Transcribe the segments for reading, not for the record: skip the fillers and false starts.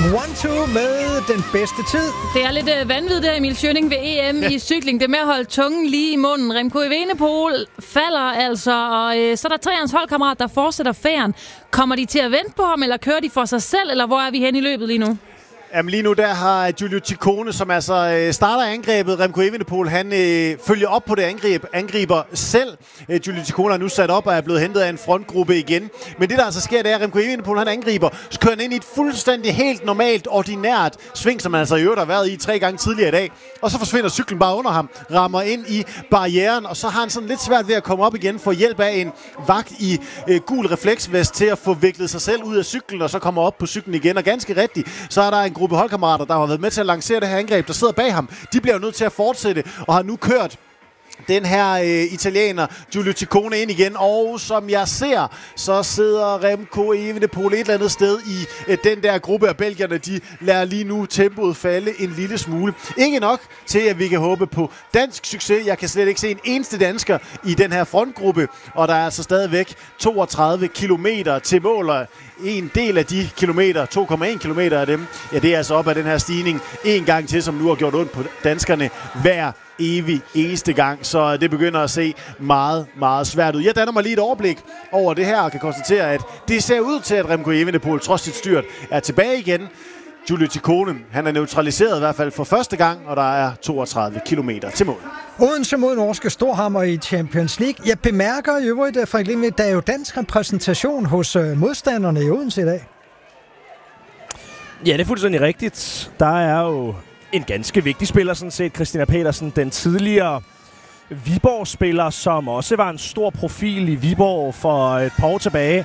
1-2 med den bedste tid. Det er lidt vanvittigt der, Emil Schønning, ved EM i cykling. Det er med at holde tungen lige i munden. Remco Evenepoel falder altså, og så er der 3 af hans holdkammerater, der fortsætter færden. Kommer de til at vente på ham, eller kører de for sig selv, eller hvor er vi hen i løbet lige nu? Jamen lige nu der har Giulio Ciccone, som altså starter angrebet. Remco Evenepoel, han følger op på det angriber selv. Giulio Ciccone er nu sat op og er blevet hentet af en frontgruppe igen. Men det der altså sker, det er, at Remco Evenepoel, han angriber. Så kører han ind i et fuldstændig helt normalt, ordinært sving, som han altså i øvrigt har været i 3 gange tidligere i dag. Og så forsvinder cyklen bare under ham, rammer ind i barrieren, og så har han sådan lidt svært ved at komme op igen, for hjælp af en vagt i gul refleksvest til at få viklet sig selv ud af cyklen, og så kommer op på cyklen igen. Og ganske rigtigt, så er der en gruppe holdkammerater, der har været med til at lancere det her angreb, der sidder bag ham. De bliver jo nødt til at fortsætte, og har nu kørt den her italiener, Giulio Ciccone, ind igen. Og som jeg ser, så sidder Remco Evenepoel et eller andet sted i den der gruppe af belgierne. De lader lige nu tempoet falde en lille smule. Ikke nok til, at vi kan håbe på dansk succes. Jeg kan slet ikke se en eneste dansker i den her frontgruppe. Og der er altså stadigvæk 32 kilometer til mål. En del af de kilometer, 2,1 kilometer af dem, ja, det er altså op af den her stigning en gang til, som nu har gjort ondt på danskerne hver evig eneste gang. Så det begynder at se meget, meget svært ud. Jeg danner mig lige et overblik over det her og kan konstatere, at det ser ud til, at Remco Evenepoel trods sit styrt er tilbage igen. Giulio Ciccone, han er neutraliseret i hvert fald for første gang, og der er 32 kilometer til mål. Odense mod norske Storhamar i Champions League. Jeg bemærker i øvrigt, Frederik Lindved, der er jo dansk repræsentation hos modstanderne i Odense i dag. Ja, det er fuldstændig rigtigt. Der er jo en ganske vigtig spiller, sådan set, Christina Petersen, den tidligere Viborg-spiller, som også var en stor profil i Viborg for et par år tilbage.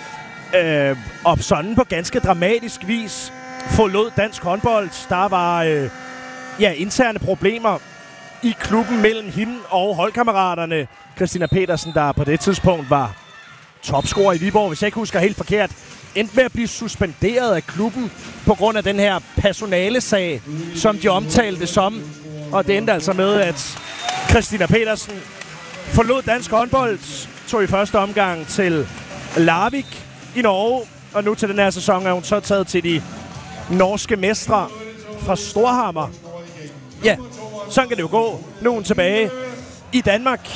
Og sådan på ganske dramatisk vis forlod dansk håndbold. Der var interne problemer i klubben mellem hende og holdkammeraterne. Christina Petersen, der på det tidspunkt var topscorer i Viborg, hvis jeg ikke husker helt forkert, endte med at blive suspenderet af klubben på grund af den her personalesag, som de omtalte som. Og det endte altså med, at Christina Petersen forlod dansk håndbold, tog i første omgang til Larvik i Norge, og nu til den her sæson er hun så taget til de norske mestre fra Storhamar. Ja, sådan kan det jo gå. Nu er hun tilbage i Danmark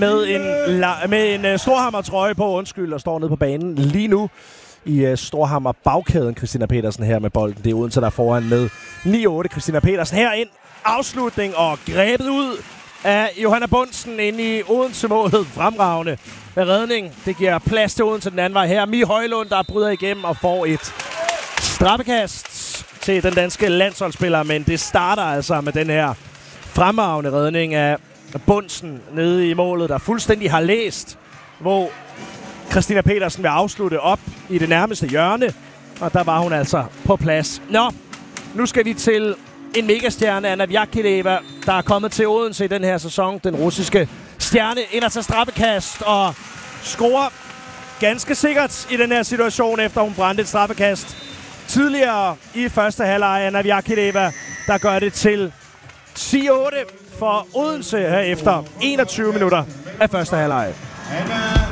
med en Storhamar-trøje på, og står nede på banen lige nu i Storhamar bagkæden. Christina Petersen her med bolden. Det er Odense, der er foran med 9-8. Christina Petersen her ind. Afslutning og grebet ud af Johanna Bundsen inde i Odense-målet. Fremragende redning. Det giver plads til Odense den anden vej her. Mie Højlund, der bryder igennem og får et straffekast til den danske landsholdsspiller. Men det starter altså med den her fremragende redning af Bundsen nede i målet, der fuldstændig har læst, hvor Christina Petersen vil afslutte op i det nærmeste hjørne. Og der var hun altså på plads. Nå, nu skal vi til en megastjerne, Anna Vjakedeva, der er kommet til Odense i den her sæson. Den russiske stjerne ind at tage straffekast og scorer ganske sikkert i den her situation, efter hun brændte et straffekast tidligere i første halvleg. Anna Vjakedeva, der gør det til 10-8 for Odense her efter 21 minutter af første halvleg.